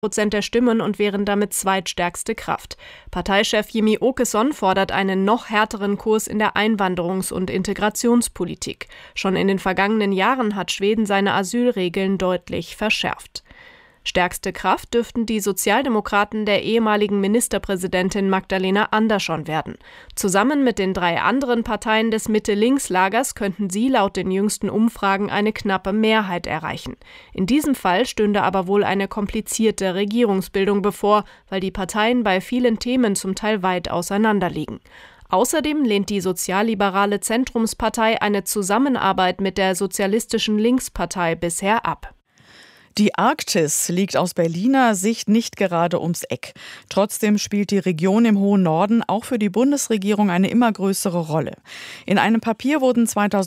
Prozent der Stimmen und wären damit zweitstärkste Kraft. Parteichef Jimmie Åkesson fordert einen noch härteren Kurs in der Einwanderungs- und Integrationspolitik. Schon in den vergangenen Jahren hat Schweden seine Asylregeln deutlich verschärft. Stärkste Kraft dürften die Sozialdemokraten der ehemaligen Ministerpräsidentin Magdalena Andersson werden. Zusammen mit den 3 anderen Parteien des Mitte-Links-Lagers könnten sie laut den jüngsten Umfragen eine knappe Mehrheit erreichen. In diesem Fall stünde aber wohl eine komplizierte Regierungsbildung bevor, weil die Parteien bei vielen Themen zum Teil weit auseinanderliegen. Außerdem lehnt die sozialliberale Zentrumspartei eine Zusammenarbeit mit der sozialistischen Linkspartei bisher ab. Die Arktis liegt aus Berliner Sicht nicht gerade ums Eck. Trotzdem spielt die Region im hohen Norden auch für die Bundesregierung eine immer größere Rolle. In einem Papier wurden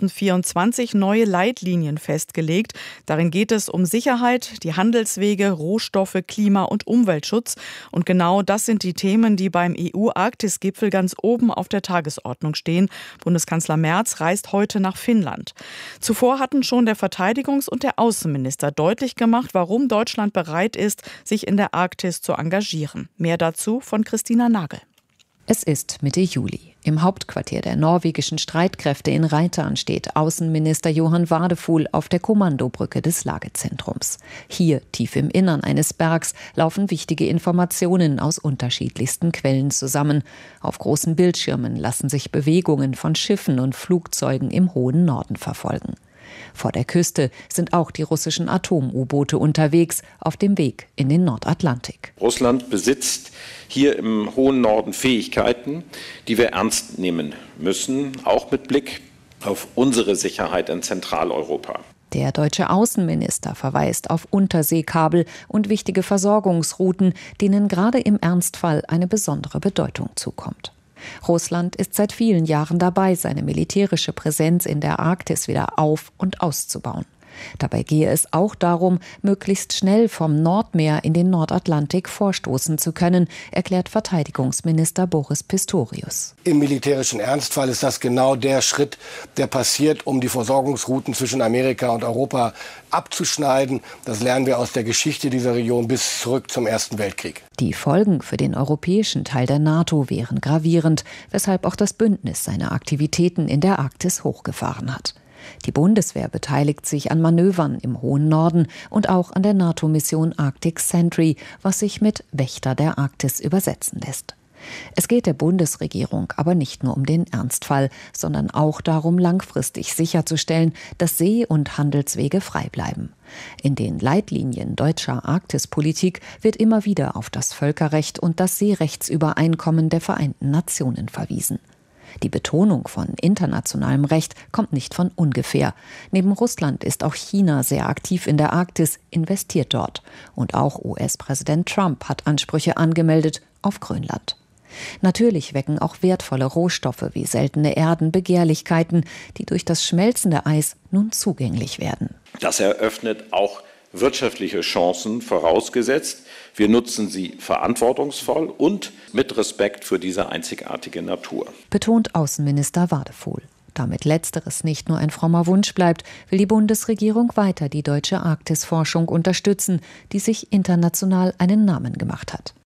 2024 neue Leitlinien festgelegt. Darin geht es um Sicherheit, die Handelswege, Rohstoffe, Klima- und Umweltschutz. Und genau das sind die Themen, die beim EU-Arktis-Gipfel ganz oben auf der Tagesordnung stehen. Bundeskanzler Merz reist heute nach Finnland. Zuvor hatten schon der Verteidigungs- und der Außenminister deutlich gemacht, warum Deutschland bereit ist, sich in der Arktis zu engagieren. Mehr dazu von Christina Nagel. Es ist Mitte Juli. Im Hauptquartier der norwegischen Streitkräfte in Reitan steht Außenminister Johan Vadefol auf der Kommandobrücke des Lagezentrums. Hier, tief im Innern eines Bergs, laufen wichtige Informationen aus unterschiedlichsten Quellen zusammen. Auf großen Bildschirmen lassen sich Bewegungen von Schiffen und Flugzeugen im hohen Norden verfolgen. Vor der Küste sind auch die russischen Atom-U-Boote unterwegs, auf dem Weg in den Nordatlantik. Russland besitzt hier im hohen Norden Fähigkeiten, die wir ernst nehmen müssen, auch mit Blick auf unsere Sicherheit in Zentraleuropa. Der deutsche Außenminister verweist auf Unterseekabel und wichtige Versorgungsrouten, denen gerade im Ernstfall eine besondere Bedeutung zukommt. Russland ist seit vielen Jahren dabei, seine militärische Präsenz in der Arktis wieder auf- und auszubauen. Dabei gehe es auch darum, möglichst schnell vom Nordmeer in den Nordatlantik vorstoßen zu können, erklärt Verteidigungsminister Boris Pistorius. Im militärischen Ernstfall ist das genau der Schritt, der passiert, um die Versorgungsrouten zwischen Amerika und Europa abzuschneiden. Das lernen wir aus der Geschichte dieser Region bis zurück zum Ersten Weltkrieg. Die Folgen für den europäischen Teil der NATO wären gravierend, weshalb auch das Bündnis seine Aktivitäten in der Arktis hochgefahren hat. Die Bundeswehr beteiligt sich an Manövern im hohen Norden und auch an der NATO-Mission Arctic Sentry, was sich mit Wächter der Arktis übersetzen lässt. Es geht der Bundesregierung aber nicht nur um den Ernstfall, sondern auch darum, langfristig sicherzustellen, dass See- und Handelswege frei bleiben. In den Leitlinien deutscher Arktispolitik wird immer wieder auf das Völkerrecht und das Seerechtsübereinkommen der Vereinten Nationen verwiesen. Die Betonung von internationalem Recht kommt nicht von ungefähr. Neben Russland ist auch China sehr aktiv in der Arktis, investiert dort. Und auch US-Präsident Trump hat Ansprüche angemeldet auf Grönland. Natürlich wecken auch wertvolle Rohstoffe wie seltene Erden Begehrlichkeiten, die durch das schmelzende Eis nun zugänglich werden. Das eröffnet auch wirtschaftliche Chancen, vorausgesetzt, wir nutzen sie verantwortungsvoll und mit Respekt für diese einzigartige Natur. Betont Außenminister Vadefol. Damit Letzteres nicht nur ein frommer Wunsch bleibt, will die Bundesregierung weiter die deutsche Arktisforschung unterstützen, die sich international einen Namen gemacht hat.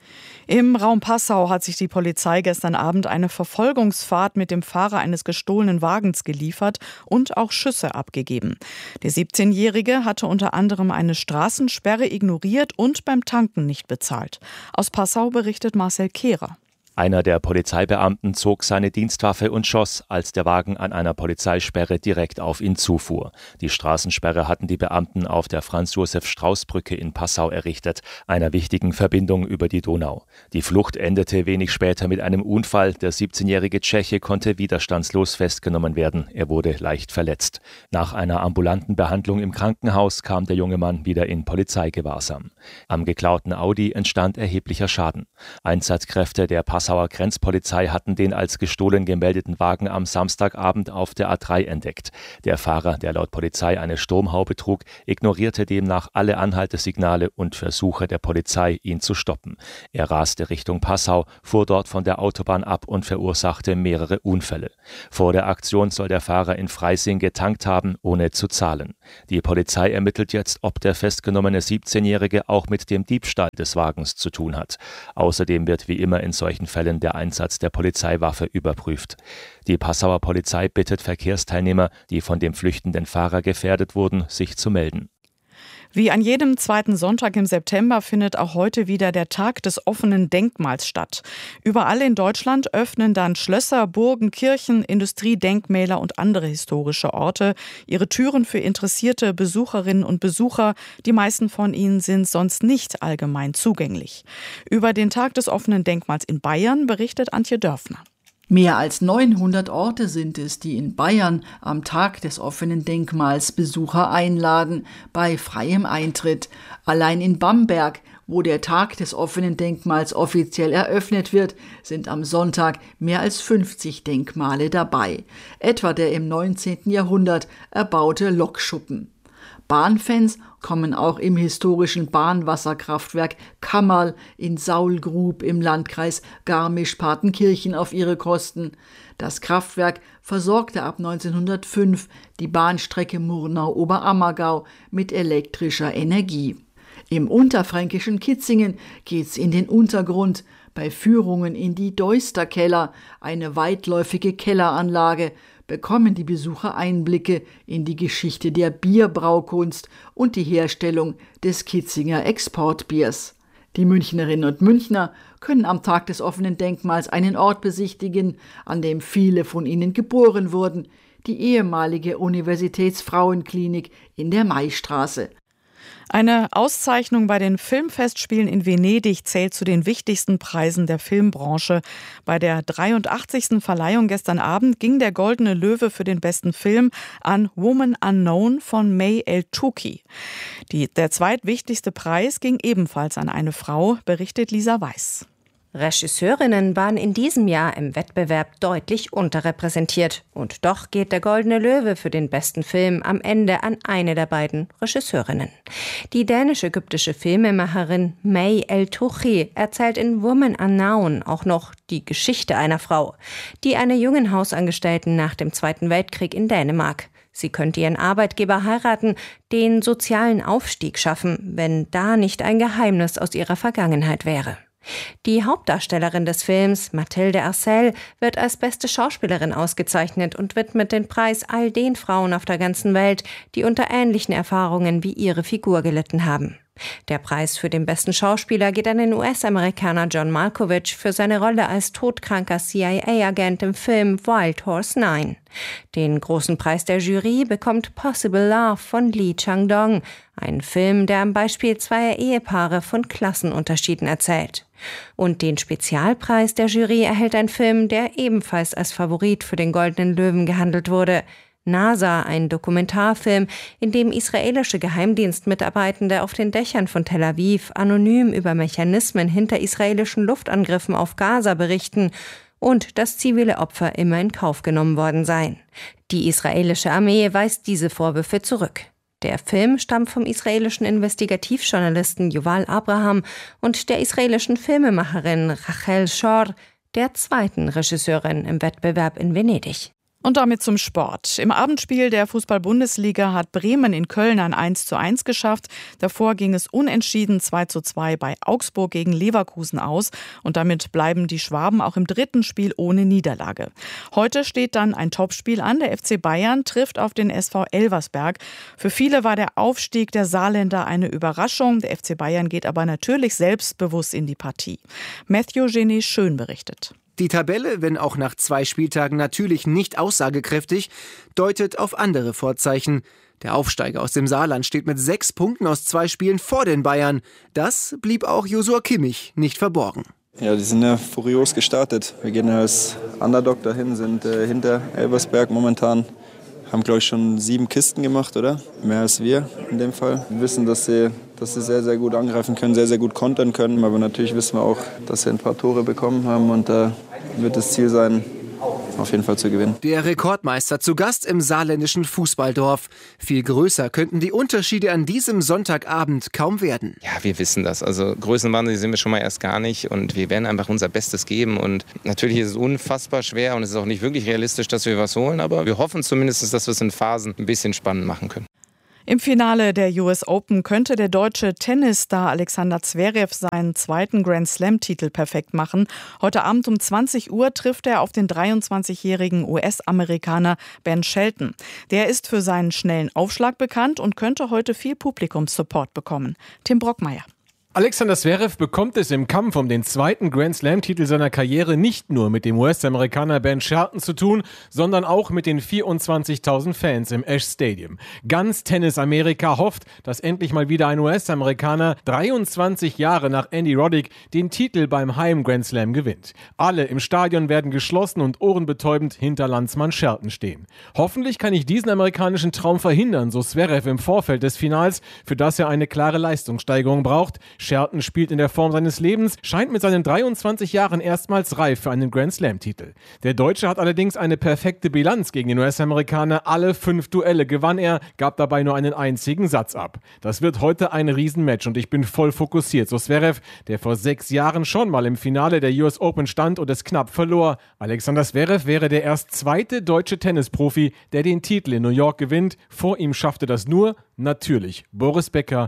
Im Raum Passau hat sich die Polizei gestern Abend eine Verfolgungsfahrt mit dem Fahrer eines gestohlenen Wagens geliefert und auch Schüsse abgegeben. Der 17-Jährige hatte unter anderem eine Straßensperre ignoriert und beim Tanken nicht bezahlt. Aus Passau berichtet Marcel Kehrer. Einer der Polizeibeamten zog seine Dienstwaffe und schoss, als der Wagen an einer Polizeisperre direkt auf ihn zufuhr. Die Straßensperre hatten die Beamten auf der Franz-Josef-Strauß-Brücke in Passau errichtet, einer wichtigen Verbindung über die Donau. Die Flucht endete wenig später mit einem Unfall. Der 17-jährige Tscheche konnte widerstandslos festgenommen werden. Er wurde leicht verletzt. Nach einer ambulanten Behandlung im Krankenhaus kam der junge Mann wieder in Polizeigewahrsam. Am geklauten Audi entstand erheblicher Schaden. Einsatzkräfte der Passauer Passauer Grenzpolizei hatten den als gestohlen gemeldeten Wagen am Samstagabend auf der A3 entdeckt. Der Fahrer, der laut Polizei eine Sturmhaube trug, ignorierte demnach alle Anhaltesignale und Versuche der Polizei, ihn zu stoppen. Er raste Richtung Passau, fuhr dort von der Autobahn ab und verursachte mehrere Unfälle. Vor der Aktion soll der Fahrer in Freising getankt haben, ohne zu zahlen. Die Polizei ermittelt jetzt, ob der festgenommene 17-Jährige auch mit dem Diebstahl des Wagens zu tun hat. Außerdem wird wie immer in solchen Fällen der Einsatz der Polizeiwaffe überprüft. Die Passauer Polizei bittet Verkehrsteilnehmer, die von dem flüchtenden Fahrer gefährdet wurden, sich zu melden. Wie an jedem zweiten Sonntag im September findet auch heute wieder der Tag des offenen Denkmals statt. Überall in Deutschland öffnen dann Schlösser, Burgen, Kirchen, Industriedenkmäler und andere historische Orte ihre Türen für interessierte Besucherinnen und Besucher. Die meisten von ihnen sind sonst nicht allgemein zugänglich. Über den Tag des offenen Denkmals in Bayern berichtet Antje Dörfner. Mehr als 900 Orte sind es, die in Bayern am Tag des offenen Denkmals Besucher einladen, bei freiem Eintritt. Allein in Bamberg, wo der Tag des offenen Denkmals offiziell eröffnet wird, sind am Sonntag mehr als 50 Denkmale dabei. Etwa der im 19. Jahrhundert erbaute Lokschuppen. Bahnfans kommen auch im historischen Bahnwasserkraftwerk Kammerl in Saulgrub im Landkreis Garmisch-Partenkirchen auf ihre Kosten. Das Kraftwerk versorgte ab 1905 die Bahnstrecke Murnau-Oberammergau mit elektrischer Energie. Im unterfränkischen Kitzingen geht's in den Untergrund, bei Führungen in die Deusterkeller, eine weitläufige Kelleranlage, bekommen die Besucher Einblicke in die Geschichte der Bierbraukunst und die Herstellung des Kitzinger Exportbiers. Die Münchnerinnen und Münchner können am Tag des offenen Denkmals einen Ort besichtigen, an dem viele von ihnen geboren wurden, die ehemalige Universitätsfrauenklinik in der Maistraße. Eine Auszeichnung bei den Filmfestspielen in Venedig zählt zu den wichtigsten Preisen der Filmbranche. Bei der 83. Verleihung gestern Abend ging der Goldene Löwe für den besten Film an Woman Unknown von May El-Touki. Der zweitwichtigste Preis ging ebenfalls an eine Frau, berichtet Lisa Weiß. Regisseurinnen waren in diesem Jahr im Wettbewerb deutlich unterrepräsentiert. Und doch geht der Goldene Löwe für den besten Film am Ende an eine der beiden Regisseurinnen. Die dänisch-ägyptische Filmemacherin May El-Touki erzählt in Woman Unknown auch noch die Geschichte einer Frau, die einer jungen Hausangestellten nach dem Zweiten Weltkrieg in Dänemark. Sie könnte ihren Arbeitgeber heiraten, den sozialen Aufstieg schaffen, wenn da nicht ein Geheimnis aus ihrer Vergangenheit wäre. Die Hauptdarstellerin des Films, Mathilde Arcel, wird als beste Schauspielerin ausgezeichnet und widmet den Preis all den Frauen auf der ganzen Welt, die unter ähnlichen Erfahrungen wie ihre Figur gelitten haben. Der Preis für den besten Schauspieler geht an den US-Amerikaner John Malkovich für seine Rolle als todkranker CIA-Agent im Film Wild Horse 9. Den großen Preis der Jury bekommt Possible Love von Lee Chang-dong, ein Film, der am Beispiel zweier Ehepaare von Klassenunterschieden erzählt. Und den Spezialpreis der Jury erhält ein Film, der ebenfalls als Favorit für den Goldenen Löwen gehandelt wurde. NASA, ein Dokumentarfilm, in dem israelische Geheimdienstmitarbeitende auf den Dächern von Tel Aviv anonym über Mechanismen hinter israelischen Luftangriffen auf Gaza berichten und dass zivile Opfer immer in Kauf genommen worden seien. Die israelische Armee weist diese Vorwürfe zurück. Der Film stammt vom israelischen Investigativjournalisten Yuval Abraham und der israelischen Filmemacherin Rachel Shor, der zweiten Regisseurin im Wettbewerb in Venedig. Und damit zum Sport. Im Abendspiel der Fußball-Bundesliga hat Bremen in Köln ein 1:1 geschafft. Davor ging es unentschieden 2:2 bei Augsburg gegen Leverkusen aus. Und damit bleiben die Schwaben auch im dritten Spiel ohne Niederlage. Heute steht dann ein Topspiel an. Der FC Bayern trifft auf den SV Elversberg. Für viele war der Aufstieg der Saarländer eine Überraschung. Der FC Bayern geht aber natürlich selbstbewusst in die Partie. Matthew Genet Schön berichtet. Die Tabelle, wenn auch nach 2 Spieltagen natürlich nicht aussagekräftig, deutet auf andere Vorzeichen. Der Aufsteiger aus dem Saarland steht mit 6 Punkten aus 2 Spielen vor den Bayern. Das blieb auch Josua Kimmich nicht verborgen. Ja, die sind ja furios gestartet. Wir gehen als Underdog dahin, sind hinter Elversberg momentan. haben, glaube ich, schon 7 Kisten gemacht, oder? Mehr als wir in dem Fall. Wir wissen, dass sie sehr, sehr gut angreifen können, sehr, sehr gut kontern können. Aber natürlich wissen wir auch, dass sie ein paar Tore bekommen haben. Und da wird das Ziel sein, auf jeden Fall zu gewinnen. Der Rekordmeister zu Gast im saarländischen Fußballdorf. Viel größer könnten die Unterschiede an diesem Sonntagabend kaum werden. Ja, wir wissen das. Also Größenwahnsinn sind wir schon mal erst gar nicht. Und wir werden einfach unser Bestes geben. Und natürlich ist es unfassbar schwer und es ist auch nicht wirklich realistisch, dass wir was holen. Aber wir hoffen zumindest, dass wir es in Phasen ein bisschen spannend machen können. Im Finale der US Open könnte der deutsche Tennisstar Alexander Zverev seinen zweiten Grand-Slam-Titel perfekt machen. Heute Abend um 20 Uhr trifft er auf den 23-jährigen US-Amerikaner Ben Shelton. Der ist für seinen schnellen Aufschlag bekannt und könnte heute viel Publikumssupport bekommen. Tim Brockmeier. Alexander Zverev bekommt es im Kampf um den zweiten Grand-Slam-Titel seiner Karriere nicht nur mit dem US-Amerikaner Ben Shelton zu tun, sondern auch mit den 24.000 Fans im Ash Stadium. Ganz Tennis-Amerika hofft, dass endlich mal wieder ein US-Amerikaner 23 Jahre nach Andy Roddick den Titel beim Heim-Grand-Slam gewinnt. Alle im Stadion werden geschlossen und ohrenbetäubend hinter Landsmann Shelton stehen. Hoffentlich kann ich diesen amerikanischen Traum verhindern, so Zverev im Vorfeld des Finals, für das er eine klare Leistungssteigerung braucht. Shelton spielt in der Form seines Lebens, scheint mit seinen 23 Jahren erstmals reif für einen Grand-Slam-Titel. Der Deutsche hat allerdings eine perfekte Bilanz gegen den US-Amerikaner. Alle 5 Duelle gewann er, gab dabei nur einen einzigen Satz ab. Das wird heute ein Riesenmatch und ich bin voll fokussiert, so Zverev, der vor 6 Jahren schon mal im Finale der US Open stand und es knapp verlor. Alexander Zverev wäre der erst zweite deutsche Tennisprofi, der den Titel in New York gewinnt. Vor ihm schaffte das nur, natürlich, Boris Becker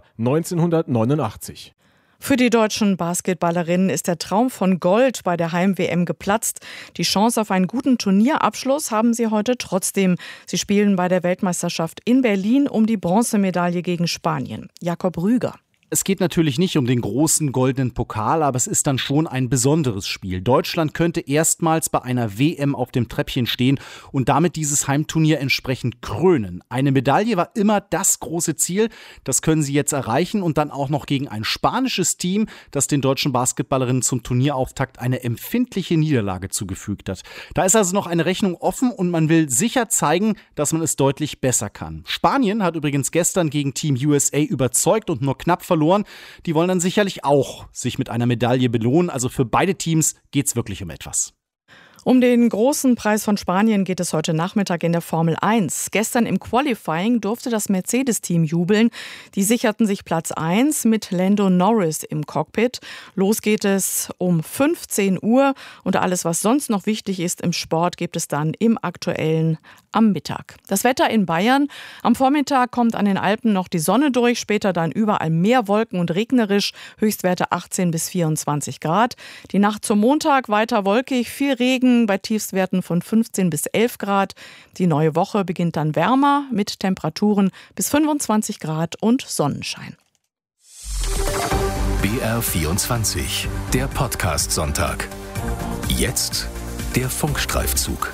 1989. Für die deutschen Basketballerinnen ist der Traum von Gold bei der Heim-WM geplatzt. Die Chance auf einen guten Turnierabschluss haben sie heute trotzdem. Sie spielen bei der Weltmeisterschaft in Berlin um die Bronzemedaille gegen Spanien. Jakob Rüger. Es geht natürlich nicht um den großen goldenen Pokal, aber es ist dann schon ein besonderes Spiel. Deutschland könnte erstmals bei einer WM auf dem Treppchen stehen und damit dieses Heimturnier entsprechend krönen. Eine Medaille war immer das große Ziel. Das können sie jetzt erreichen und dann auch noch gegen ein spanisches Team, das den deutschen Basketballerinnen zum Turnierauftakt eine empfindliche Niederlage zugefügt hat. Da ist also noch eine Rechnung offen und man will sicher zeigen, dass man es deutlich besser kann. Spanien hat übrigens gestern gegen Team USA überzeugt und nur knapp verloren. Die wollen dann sicherlich auch sich mit einer Medaille belohnen. Also für beide Teams geht es wirklich um etwas. Um den großen Preis von Spanien geht es heute Nachmittag in der Formel 1. Gestern im Qualifying durfte das Mercedes-Team jubeln. Die sicherten sich Platz 1 mit Lando Norris im Cockpit. Los geht es um 15 Uhr und alles, was sonst noch wichtig ist im Sport, gibt es dann im Aktuellen am Mittag. Das Wetter in Bayern. Am Vormittag kommt an den Alpen noch die Sonne durch, später dann überall mehr Wolken und regnerisch, Höchstwerte 18 bis 24 Grad. Die Nacht zum Montag weiter wolkig, viel Regen bei Tiefstwerten von 15 bis 11 Grad. Die neue Woche beginnt dann wärmer mit Temperaturen bis 25 Grad und Sonnenschein. BR24, der Podcast-Sonntag. Jetzt der Funkstreifzug.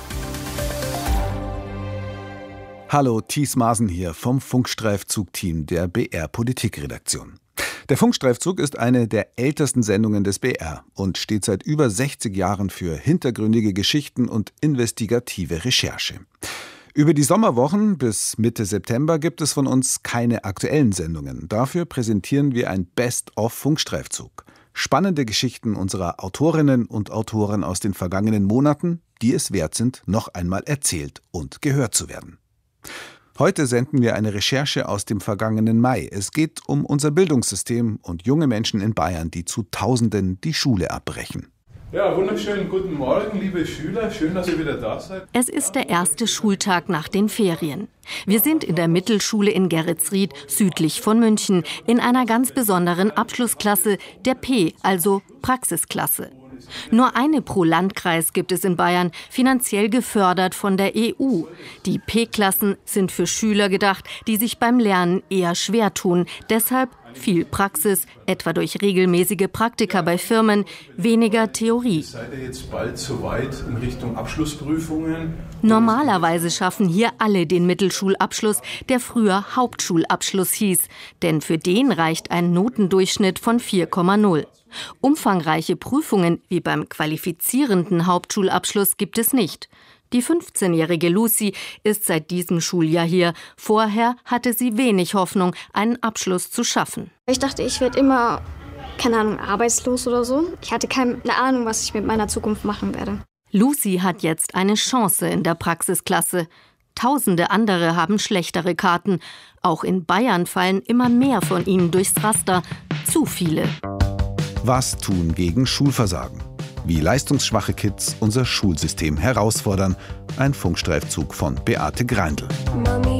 Hallo, Thies Maaßen hier vom Funkstreifzug-Team der BR-Politikredaktion. Der Funkstreifzug ist eine der ältesten Sendungen des BR und steht seit über 60 Jahren für hintergründige Geschichten und investigative Recherche. Über die Sommerwochen bis Mitte September gibt es von uns keine aktuellen Sendungen. Dafür präsentieren wir ein Best-of-Funkstreifzug. Spannende Geschichten unserer Autorinnen und Autoren aus den vergangenen Monaten, die es wert sind, noch einmal erzählt und gehört zu werden. Heute senden wir eine Recherche aus dem vergangenen Mai. Es geht um unser Bildungssystem und junge Menschen in Bayern, die zu Tausenden die Schule abbrechen. Ja, wunderschönen guten Morgen, liebe Schüler. Schön, dass ihr wieder da seid. Es ist der erste Schultag nach den Ferien. Wir sind in der Mittelschule in Geretsried, südlich von München, in einer ganz besonderen Abschlussklasse, der P, also Praxisklasse. Nur eine pro Landkreis gibt es in Bayern, finanziell gefördert von der EU. Die P-Klassen sind für Schüler gedacht, die sich beim Lernen eher schwer tun. Deshalb viel Praxis, etwa durch regelmäßige Praktika bei Firmen, weniger Theorie. Seid ihr jetzt bald so weit in Richtung Abschlussprüfungen? Normalerweise schaffen hier alle den Mittelschulabschluss, der früher Hauptschulabschluss hieß. Denn für den reicht ein Notendurchschnitt von 4,0. Umfangreiche Prüfungen wie beim qualifizierenden Hauptschulabschluss gibt es nicht. Die 15-jährige Lucy ist seit diesem Schuljahr hier. Vorher hatte sie wenig Hoffnung, einen Abschluss zu schaffen. Ich dachte, ich werde immer, keine Ahnung, arbeitslos oder so. Ich hatte keine Ahnung, was ich mit meiner Zukunft machen werde. Lucy hat jetzt eine Chance in der Praxisklasse. Tausende andere haben schlechtere Karten. Auch in Bayern fallen immer mehr von ihnen durchs Raster. Zu viele. Was tun gegen Schulversagen? Wie leistungsschwache Kids unser Schulsystem herausfordern. Ein Funkstreifzug von Beate Greindl. Mami.